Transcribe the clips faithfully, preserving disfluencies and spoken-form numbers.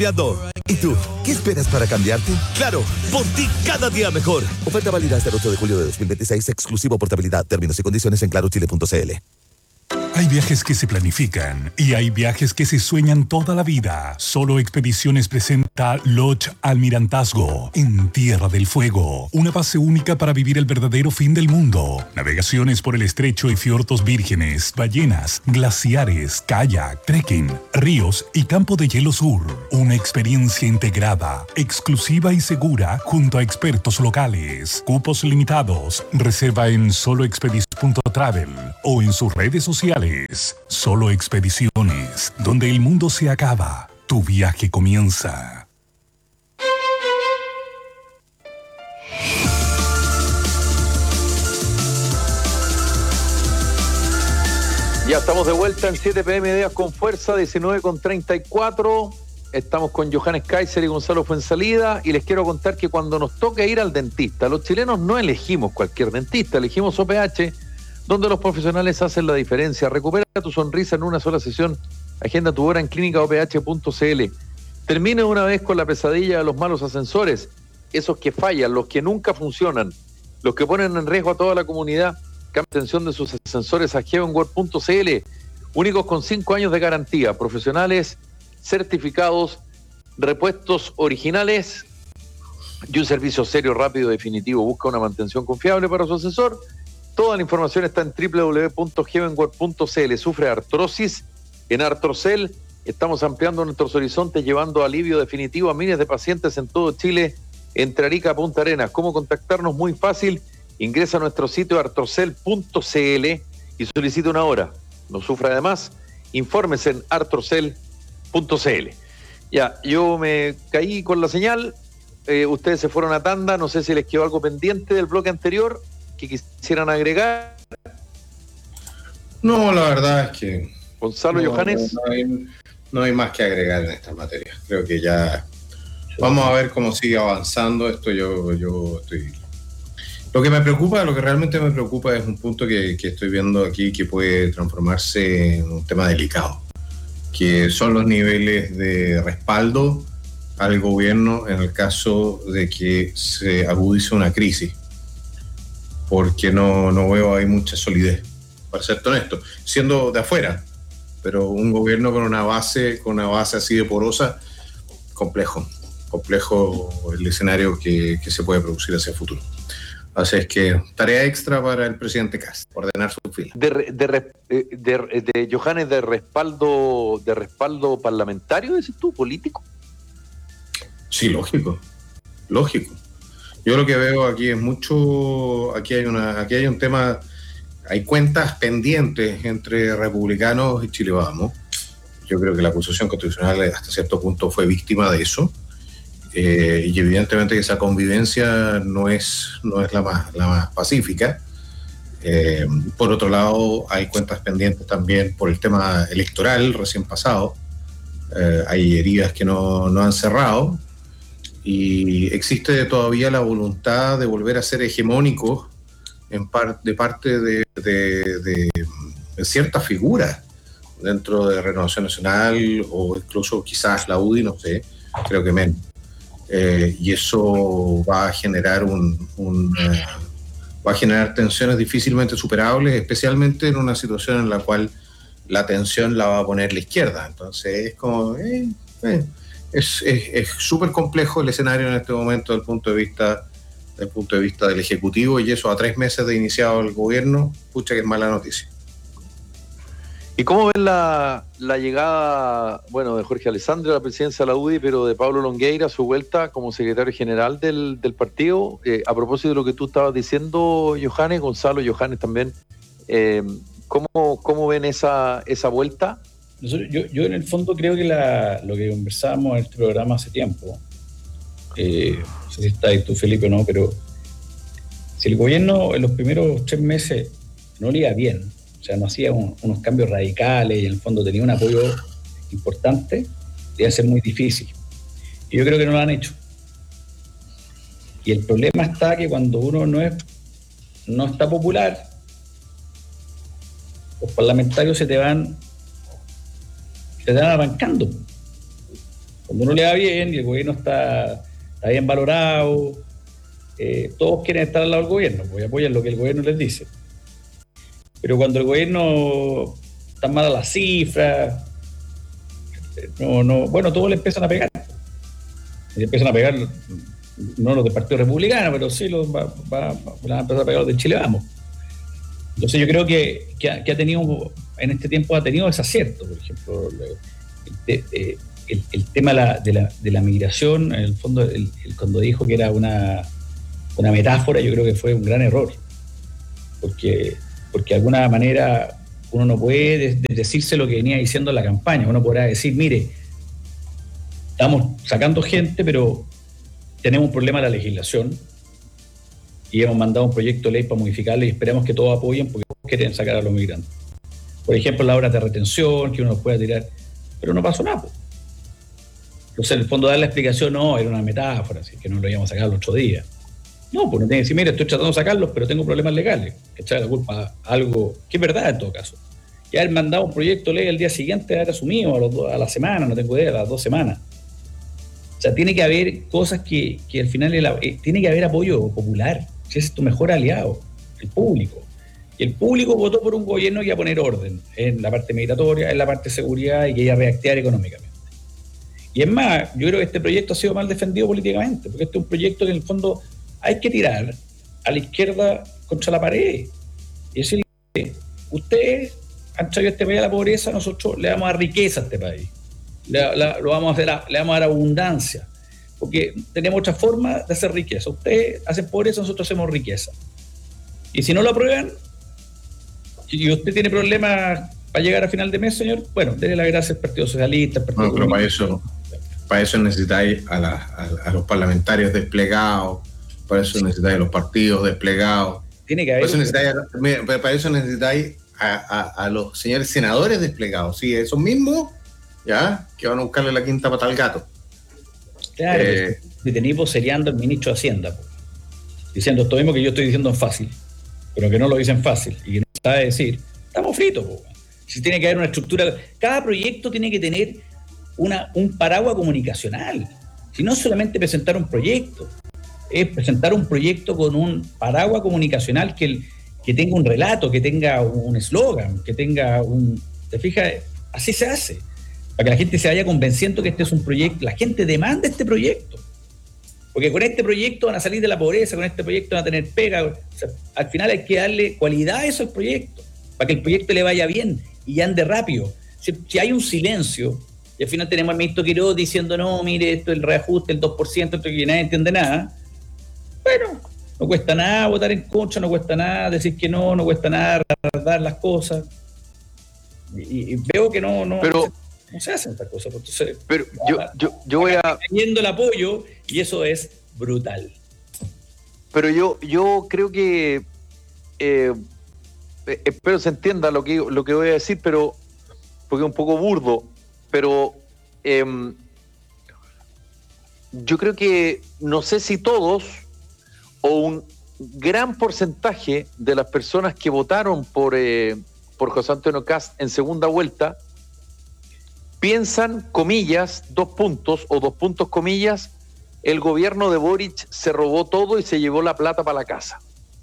¿Y tú? ¿Qué esperas para cambiarte? Claro, por ti cada día mejor. Oferta válida hasta el ocho de julio de dos mil veintiséis, exclusivo portabilidad. Términos y condiciones en claro chile punto c l. Hay viajes que se planifican y hay viajes que se sueñan toda la vida. Solo Expediciones presenta Lodge Almirantazgo en Tierra del Fuego. Una base única para vivir el verdadero fin del mundo. Navegaciones por el estrecho y fiordos vírgenes, ballenas, glaciares, kayak, trekking, ríos y campo de hielo sur. Una experiencia integrada, exclusiva y segura junto a expertos locales. Cupos limitados. Reserva en solo expediciones punto travel o en sus redes sociales. Solo Expediciones, donde el mundo se acaba, tu viaje comienza. Ya estamos de vuelta en siete pe eme Días con Fuerza, diecinueve con treinta y cuatro. Estamos con Johannes Kaiser y Gonzalo Fuenzalida y les quiero contar que cuando nos toca ir al dentista, los chilenos no elegimos cualquier dentista, elegimos O P H, donde los profesionales hacen la diferencia. Recupera tu sonrisa en una sola sesión. Agenda tu hora en clínica o p h punto c l. Termine una vez con la pesadilla de los malos ascensores, esos que fallan, los que nunca funcionan, los que ponen en riesgo a toda la comunidad. Cambia atención de sus ascensores a heavenworld punto c l. Únicos con cinco años de garantía, profesionales certificados, repuestos originales y un servicio serio, rápido, definitivo. Busca una mantención confiable para su ascensor. Toda la información está en doble u doble u doble u punto heavenworld punto c l. Sufre artrosis en Artrocel. Estamos ampliando nuestros horizontes, llevando alivio definitivo a miles de pacientes en todo Chile, entre Arica a Punta Arenas. ¿Cómo contactarnos? Muy fácil. Ingresa a nuestro sitio artrocel punto c l y solicita una hora. No sufra además. Infórmese en artrocel punto c l. Ya, yo me caí con la señal. Eh, ustedes se fueron a tanda. No sé si les quedó algo pendiente del bloque anterior que quisieran agregar. No, la verdad es que Gonzalo, no, Johannes. No, no, hay, no hay más que agregar en esta materia. Creo que ya vamos a ver cómo sigue avanzando esto. Yo, yo estoy. Lo que me preocupa, lo que realmente me preocupa es un punto que, que estoy viendo aquí que puede transformarse en un tema delicado, que son los niveles de respaldo al gobierno en el caso de que se agudice una crisis. Porque no, no veo ahí mucha solidez, para ser honesto, siendo de afuera, pero un gobierno con una base, con una base así de porosa, complejo, complejo el escenario que, que se puede producir hacia el futuro. Así es que tarea extra para el presidente Kast, ordenar su fila. De, de, de, de, de Johannes, de respaldo, de respaldo parlamentario, dices tú, político. Sí, lógico, lógico. Yo lo que veo aquí es mucho, aquí hay una, aquí hay un tema, hay cuentas pendientes entre republicanos y Chile Vamos. Yo creo que la acusación constitucional hasta cierto punto fue víctima de eso, eh, y evidentemente esa convivencia no es, no es la más, la más pacífica. Eh, por otro lado, hay cuentas pendientes también por el tema electoral recién pasado. Eh, hay heridas que no, no han cerrado. Y existe todavía la voluntad de volver a ser hegemónicos en par, de parte de, de, de, de ciertas figuras dentro de Renovación Nacional o incluso quizás la U D I, no sé, creo que menos. Eh, y eso va a generar un, un eh, va a generar tensiones difícilmente superables, especialmente en una situación en la cual la tensión la va a poner la izquierda. Entonces es como eh, eh. Es súper complejo el escenario en este momento desde el punto de vista desde el punto de vista del Ejecutivo, y eso a tres meses de iniciado el gobierno, pucha que es mala noticia. ¿Y cómo ven la, la llegada, bueno, de Jorge Alessandri a la presidencia de la U D I, pero de Pablo Longueira a su vuelta como secretario general del, del partido? Eh, a propósito de lo que tú estabas diciendo, Johannes, Gonzalo, Johannes también, eh, ¿cómo, cómo ven esa, esa vuelta? Yo, yo en el fondo creo que la, lo que conversábamos en este programa hace tiempo, eh, no sé si está ahí tú, Felipe, o no, pero si el gobierno en los primeros tres meses no le iba bien, o sea, no hacía un, unos cambios radicales y en el fondo tenía un apoyo importante, iba a ser muy difícil. Y yo creo que no lo han hecho. Y el problema está que cuando uno no es no está popular, los parlamentarios se te van se te van arrancando. Cuando uno le va bien y el gobierno está, está bien valorado, eh, todos quieren estar al lado del gobierno, porque apoyan lo que el gobierno les dice. Pero cuando el gobierno está mal a las cifras, no, no, bueno, todos le empiezan a pegar. Le empiezan a pegar, no los del Partido Republicano, pero sí los va, va, van a empezar a pegar los de Chile Vamos. Entonces yo creo que, que, ha, que ha tenido, en este tiempo ha tenido desacierto, por ejemplo, el, el, el, el tema de la, de, la, de la migración, en el fondo, el, el, cuando dijo que era una, una metáfora, yo creo que fue un gran error, porque, porque de alguna manera uno no puede decirse lo que venía diciendo en la campaña. Uno podrá decir, mire, estamos sacando gente, pero tenemos un problema en la legislación y hemos mandado un proyecto de ley para modificarla y esperamos que todos apoyen porque quieren sacar a los migrantes. Por ejemplo, las horas de retención, que uno los pueda tirar, pero no pasó nada. Entonces, en el fondo, dar la explicación, no, era una metáfora, así que no lo íbamos a sacar el otro día. No, pues no tiene que decir, mire, estoy tratando de sacarlos, pero tengo problemas legales. Que echarle la culpa a algo que es verdad en todo caso. Y haber mandado un proyecto de ley al día siguiente, haber asumido a, los do, a la semana, no tengo idea, a las dos semanas. O sea, tiene que haber cosas que, que al final, el, eh, tiene que haber apoyo popular. Si ese es tu mejor aliado, el público. Y el público votó por un gobierno que iba a poner orden en la parte migratoria, en la parte de seguridad y que iba a reactivar económicamente. Y es más, yo creo que este proyecto ha sido mal defendido políticamente, porque este es un proyecto que en el fondo hay que tirar a la izquierda contra la pared y decirle, ustedes han traído este país a la pobreza, nosotros le vamos a dar riqueza a este país, le, la, lo vamos a hacer a, le vamos a dar abundancia, porque tenemos otra forma de hacer riqueza. Ustedes hacen pobreza, nosotros hacemos riqueza. Y si no lo aprueban, y usted tiene problemas para llegar a final de mes, señor, bueno, denle las gracias al Partido Socialista, al Partido No, pero para eso, para eso necesitáis a, la, a, a los parlamentarios desplegados, para eso necesitáis a los partidos desplegados. Tiene que haber. Para eso necesitáis, para eso necesitáis a, a, a los señores senadores desplegados, sí, esos mismos, ya, que van a buscarle la quinta pata al gato. Claro, eh, si tenéis vocereando al ministro de Hacienda, po, diciendo esto mismo que yo estoy diciendo en fácil, pero que no lo dicen fácil y que no sabe decir, estamos fritos, po. Si tiene que haber una estructura, cada proyecto tiene que tener una, un paraguas comunicacional, si no solamente presentar un proyecto, es presentar un proyecto con un paraguas comunicacional que, el, que tenga un relato, que tenga un eslogan, que tenga un... ¿Te fijas? Así se hace, para que la gente se vaya convenciendo que este es un proyecto, la gente demanda este proyecto, porque con este proyecto van a salir de la pobreza, con este proyecto van a tener pega, o sea, al final hay que darle cualidad a esos proyectos, para que el proyecto le vaya bien y ande rápido. Si, si hay un silencio, y al final tenemos al ministro Quiroz diciendo, no, mire, esto es el reajuste, el dos por ciento, esto que nadie entiende nada, bueno, no cuesta nada votar en contra, no cuesta nada decir que no, no cuesta nada dar las cosas. Y, y veo que no, no, pero, no, se, no se hacen estas cosas. Entonces, pero yo, yo, yo voy a... teniendo el apoyo, y eso es brutal. Pero yo, yo creo que... Eh, espero se entienda lo que, lo que voy a decir, pero porque es un poco burdo, pero eh, yo creo que no sé si todos o un gran porcentaje de las personas que votaron por, eh, por José Antonio Kast en segunda vuelta piensan, comillas, dos puntos o dos puntos, comillas, el gobierno de Boric se robó todo y se llevó la plata para la casa.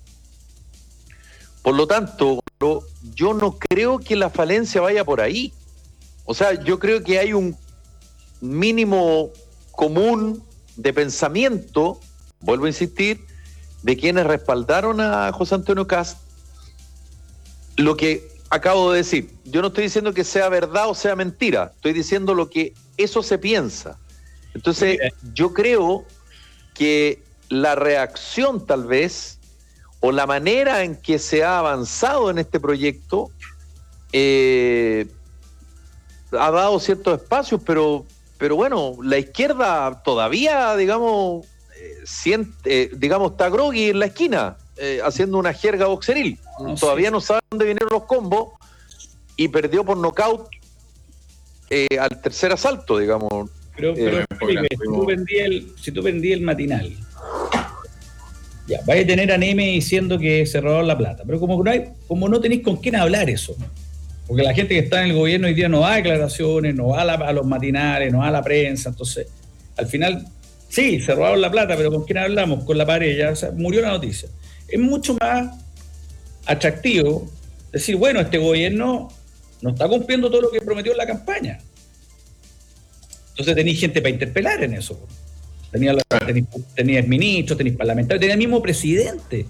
Por lo tanto, yo no creo que la falencia vaya por ahí. O sea, yo creo que hay un mínimo común de pensamiento, vuelvo a insistir, de quienes respaldaron a José Antonio Kast, lo que acabo de decir. Yo no estoy diciendo que sea verdad o sea mentira, estoy diciendo lo que eso se piensa. Entonces, yo creo que la reacción tal vez, o la manera en que se ha avanzado en este proyecto, eh, ha dado ciertos espacios, pero, pero bueno, la izquierda todavía, digamos, eh, siente, eh, digamos, está groggy en la esquina, eh, haciendo una jerga boxeril. No, todavía sí. No sabe dónde vinieron los combos y perdió por nocaut eh, al tercer asalto, digamos. Pero, pero eh, Felipe, si tú vendías el, si tú vendías el matinal, ya, vais a tener a Neme diciendo que se robaron la plata, pero como no hay, como no tenéis con quién hablar eso, Porque la gente que está en el gobierno hoy día no va a declaraciones, no va a, la, a los matinales, no va a la prensa. Entonces, al final, sí, se robaron la plata, pero ¿con quién hablamos? Con la pared, ya o sea, murió la noticia. Es mucho más atractivo decir, bueno, este gobierno no está cumpliendo todo lo que prometió en la campaña. Entonces tenéis gente para interpelar en eso. Tenías tenía, tenía ministros, tenías parlamentarios, tenía el mismo presidente.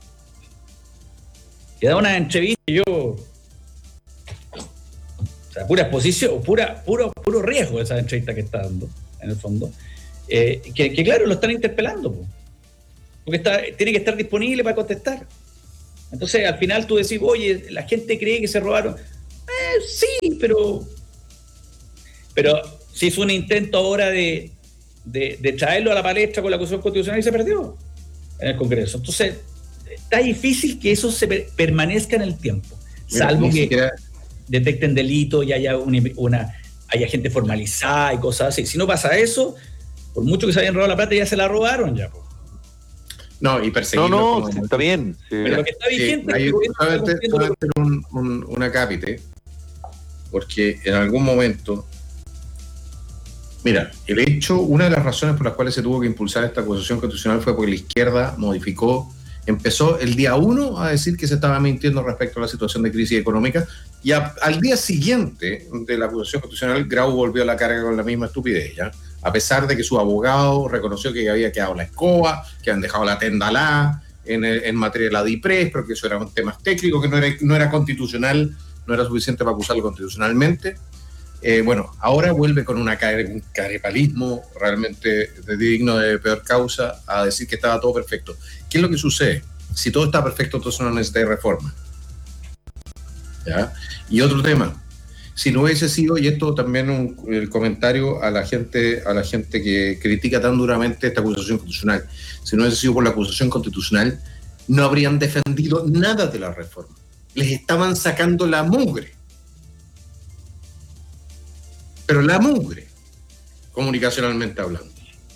Que da una entrevista y yo... O sea, pura exposición, pura, puro, puro riesgo esa entrevista que está dando, en el fondo. Eh, que, que claro, lo están interpelando, po, porque está, tiene que estar disponible para contestar. Entonces, al final tú decís, oye, la gente cree que se robaron. Eh, sí, pero... Pero se hizo un intento ahora de, de, de traerlo a la palestra con la acusación constitucional y se perdió en el Congreso. Entonces, está difícil que eso se per, permanezca en el tiempo, salvo Mira, que siquiera... detecten delitos y haya una, una haya gente formalizada y cosas así. Si no pasa eso, por mucho que se hayan robado la plata, ya se la robaron ya. No, y perseguirlo. No, no, como... sí, está bien. Sí. Pero lo que está vigente sí, es que solamente, solamente un, un, un acápite, porque en algún momento, mira, el hecho, una de las razones por las cuales se tuvo que impulsar esta acusación constitucional fue porque la izquierda modificó, empezó el día uno a decir que se estaba mintiendo respecto a la situación de crisis económica, y a, al día siguiente de la acusación constitucional, Grau volvió a la carga con la misma estupidez, ¿ya? A pesar de que su abogado reconoció que había quedado la escoba, que han dejado la tenda la en, en materia de la DIPRES, pero que eso era un tema técnico, que no era, no era constitucional, no era suficiente para acusarlo constitucionalmente. Eh, bueno, ahora vuelve con una care, un carepalismo realmente digno de peor causa a decir que estaba todo perfecto. ¿Qué es lo que sucede? Si todo está perfecto, entonces no necesita reforma. ¿Ya? Y otro tema, si no hubiese sido, y esto también un el comentario a la gente a la gente que critica tan duramente esta acusación constitucional, si no hubiese sido por la acusación constitucional, no habrían defendido nada de la reforma. Les estaban sacando la mugre. Pero la mugre, comunicacionalmente hablando.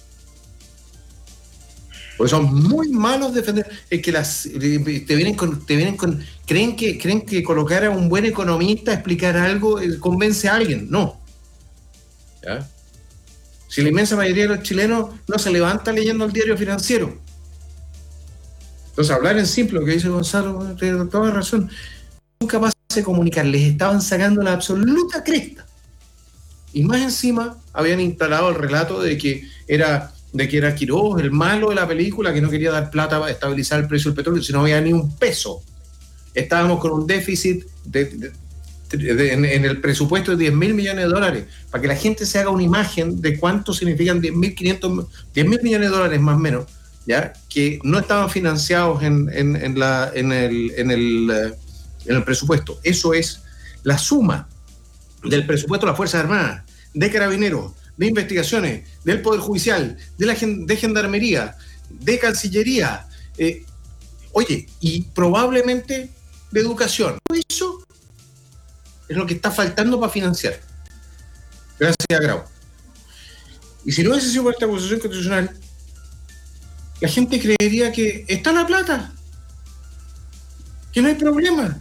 Porque son muy malos defender. Es que las, te vienen con, te vienen con, creen que, creen que colocar a un buen economista a explicar algo convence a alguien. No. ¿Ya? Si la inmensa mayoría de los chilenos no se levanta leyendo el diario financiero. Entonces, hablar en simple, lo que dice Gonzalo, tiene toda razón. Nunca capaz de comunicar, les estaban sacando la absoluta cresta. Y más encima habían instalado el relato de que era de que era Quiroz, el malo de la película, que no quería dar plata para estabilizar el precio del petróleo, si no había ni un peso. Estábamos con un déficit de, de, de, de, en, en el presupuesto de diez mil millones de dólares, para que la gente se haga una imagen de cuánto significan diez mil millones de dólares más o menos, ¿ya? Que no estaban financiados en, en, en, la, en, el, en, el, en el presupuesto. Eso es la suma del presupuesto de las Fuerzas Armadas, de Carabineros, de Investigaciones, del Poder Judicial, de la de Gendarmería, de Cancillería, eh, oye, y probablemente de Educación. Eso es lo que está faltando para financiar. Gracias a Grau. Y si no hubiese sido por esta acusación constitucional, la gente creería que está la plata, que no hay problema.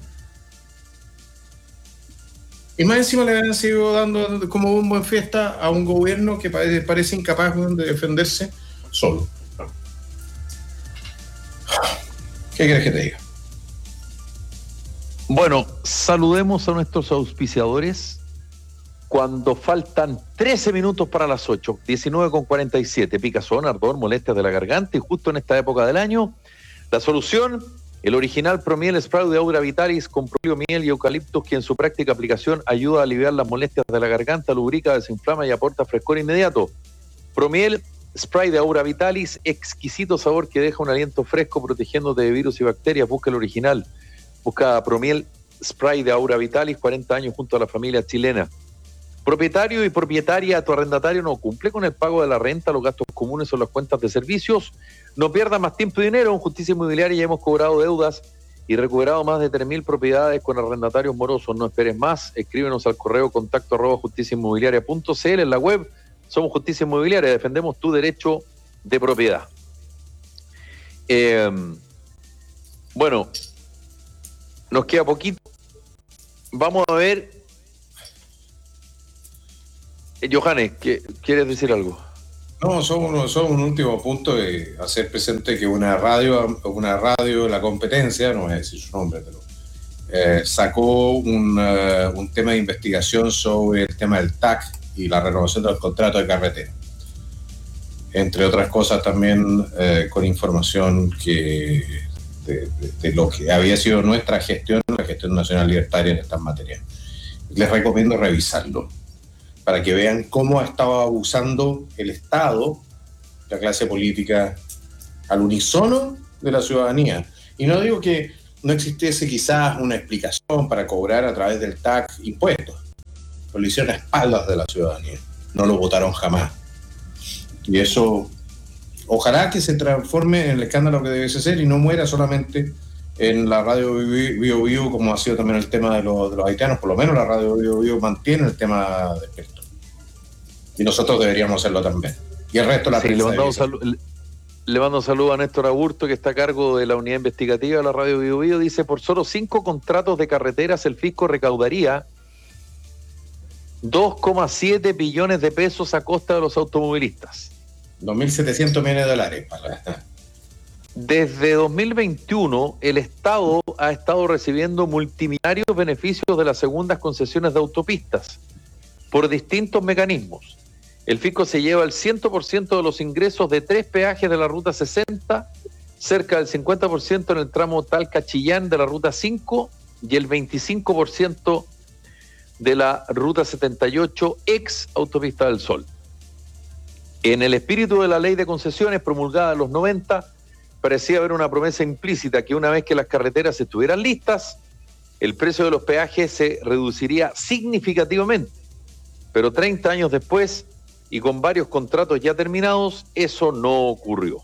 Y más encima le han seguido dando como un buen fiesta a un gobierno que parece, parece incapaz de defenderse solo. ¿Qué quieres que te diga? Bueno, saludemos a nuestros auspiciadores cuando faltan trece minutos para las ocho, diecinueve con cuarenta y siete, picazón, ardor, molestias de la garganta, y justo en esta época del año, la solución... El original Promiel Spray de Aura Vitalis con propio miel y eucaliptus, que en su práctica aplicación ayuda a aliviar las molestias de la garganta, lubrica, desinflama y aporta frescor inmediato. Promiel Spray de Aura Vitalis, exquisito sabor que deja un aliento fresco protegiéndote de virus y bacterias. Busca el original. Busca Promiel Spray de Aura Vitalis, cuarenta años junto a la familia chilena. Propietario y propietaria, tu arrendatario no cumple con el pago de la renta, los gastos comunes o las cuentas de servicios. No pierdas más tiempo y dinero. En Justicia Inmobiliaria ya hemos cobrado deudas y recuperado más de tres mil propiedades con arrendatarios morosos. No esperes más. Escríbenos al correo contacto arroba justicia inmobiliaria punto c l en la web. Somos Justicia Inmobiliaria. Defendemos tu derecho de propiedad. Eh, bueno, nos queda poquito. vamos a ver. Eh, Johannes, ¿qué, ¿quieres decir algo? No, solo, solo un último punto de hacer presente que una radio, una radio, la competencia, no voy a decir su nombre, pero eh, sacó un, uh, un tema de investigación sobre el tema del T A C y la renovación de los contratos de carretera. Entre otras cosas también eh, con información que de, de, de lo que había sido nuestra gestión, la gestión nacional libertaria en estas materias. Les recomiendo revisarlo, para que vean cómo estaba abusando el Estado, la clase política, al unísono de la ciudadanía. Y no digo que no existiese quizás una explicación para cobrar a través del T A C impuestos, pero lo hicieron a espaldas de la ciudadanía, no lo votaron jamás. Y eso, ojalá que se transforme en el escándalo que debe ser y no muera solamente en la radio Bio Bio, como ha sido también el tema de los, de los haitianos. Por lo menos la radio Bio Bio mantiene el tema de esto. Y nosotros deberíamos hacerlo también. Y el resto de la sí, prensa. Le mando, salu- le, le mando un saludo a Néstor Aburto, que está a cargo de la unidad investigativa de la radio Bio Bio. Dice, por solo cinco contratos de carreteras el fisco recaudaría dos coma siete billones de pesos a costa de los automovilistas. dos mil setecientos millones de dólares. Para... Desde dos mil veintiuno, el Estado ha estado recibiendo multimillonarios beneficios de las segundas concesiones de autopistas por distintos mecanismos. El fisco se lleva el cien por ciento de los ingresos de tres peajes de la Ruta sesenta, cerca del cincuenta por ciento en el tramo Talca-Chillán de la Ruta cinco y el veinticinco por ciento de la Ruta setenta y ocho, ex Autopista del Sol. En el espíritu de la ley de concesiones promulgada en los noventa, parecía haber una promesa implícita que una vez que las carreteras estuvieran listas, el precio de los peajes se reduciría significativamente. Pero treinta años después, y con varios contratos ya terminados, eso no ocurrió.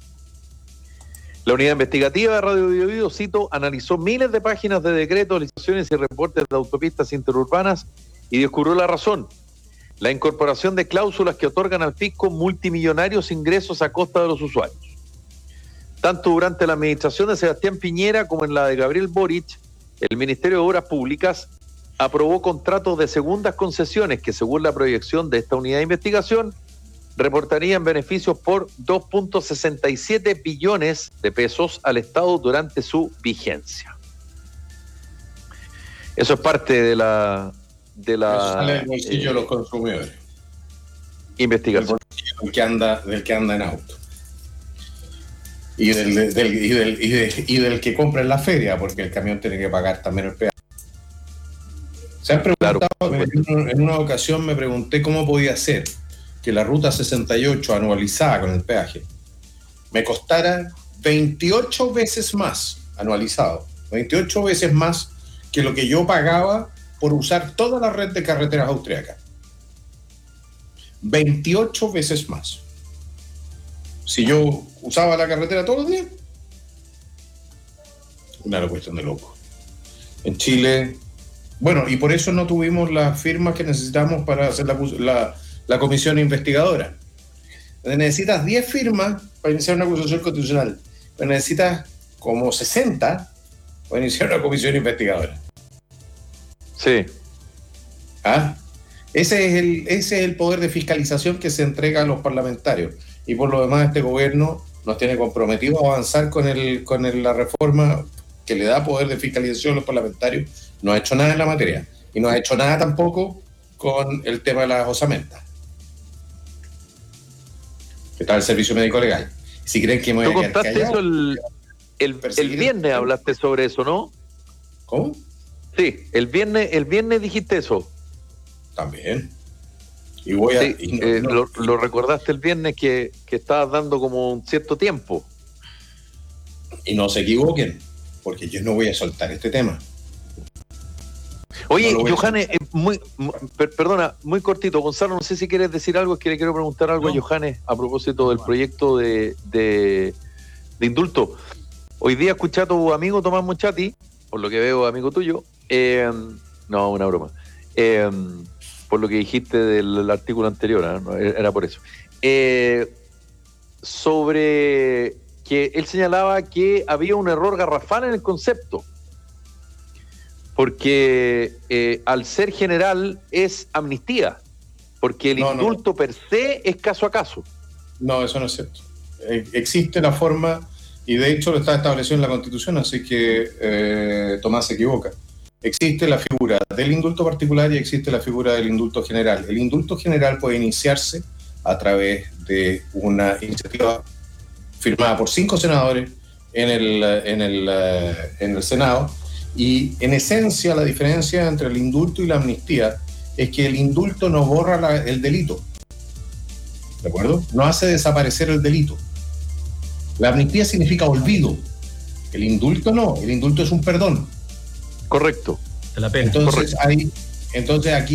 La unidad investigativa de Radio Bio Bio, cito, analizó miles de páginas de decretos, licitaciones y reportes de autopistas interurbanas y descubrió la razón: la incorporación de cláusulas que otorgan al fisco multimillonarios ingresos a costa de los usuarios. Tanto durante la administración de Sebastián Piñera como en la de Gabriel Boric, el Ministerio de Obras Públicas aprobó contratos de segundas concesiones que, según la proyección de esta unidad de investigación, reportarían beneficios por dos punto sesenta y siete billones de pesos al Estado durante su vigencia. Eso es parte de la de la Eso sale del bolsillo de eh, los consumidores. Investigación. Del bolsillo del que anda, del que anda en auto. Y del, del, y, del, y, de, y del que compra en la feria, porque el camión tiene que pagar también el peaje. Se han preguntado, claro, en una ocasión me pregunté cómo podía ser que la Ruta sesenta y ocho anualizada con el peaje me costara veintiocho veces más anualizado, veintiocho veces más que lo que yo pagaba por usar toda la red de carreteras austriacas. veintiocho veces más. Si yo usaba la carretera todos los días, una cuestión de loco. En Chile, bueno, y por eso no tuvimos las firmas que necesitamos para hacer la, la, la comisión investigadora. Necesitas diez firmas para iniciar una acusación constitucional, pero necesitas como sesenta para iniciar una comisión investigadora. Sí. ¿Ah? Ese es el, ese es el poder de fiscalización que se entrega a los parlamentarios. Y por lo demás, este gobierno nos tiene comprometidos a avanzar con, el, con el, la reforma que le da poder de fiscalización a los parlamentarios. No ha hecho nada en la materia. Y no ha hecho nada tampoco con el tema de las osamentas. Que está el servicio médico legal. Si creen que me voy Tú a quedar contaste callado, eso el, el, el viernes, hablaste sobre eso, ¿no? ¿Cómo? Sí, el viernes, el viernes dijiste eso. También. Y voy a... Sí, y no, eh, no, lo, lo recordaste el viernes que, que estabas dando como un cierto tiempo. Y no se equivoquen, porque yo no voy a soltar este tema. Oye, no Johannes, eh, muy, muy, per, perdona, muy cortito. Gonzalo, no sé si quieres decir algo, es que le quiero preguntar algo no. a Johannes a propósito del proyecto de, de, de indulto. Hoy día escuché a tu amigo Tomás Mochati, por lo que veo, amigo tuyo. Eh, no, una broma. Eh, por lo que dijiste del artículo anterior, ¿eh? No, era por eso. Eh, sobre que él señalaba que había un error garrafal en el concepto. porque eh, al ser general es amnistía, porque el No, indulto no. per se es caso a caso. No, eso no es cierto. Eh, existe la forma, y de hecho lo está establecido en la Constitución, así que eh, Tomás se equivoca. Existe la figura del indulto particular y existe la figura del indulto general. El indulto general puede iniciarse a través de una iniciativa firmada por cinco senadores en el, en el, en el Senado, y en esencia la diferencia entre el indulto y la amnistía es que el indulto no borra la, el delito, ¿de acuerdo? No hace desaparecer el delito. La amnistía significa olvido, el indulto no, el indulto es un perdón. Correcto. De la pena. Entonces, hay, entonces aquí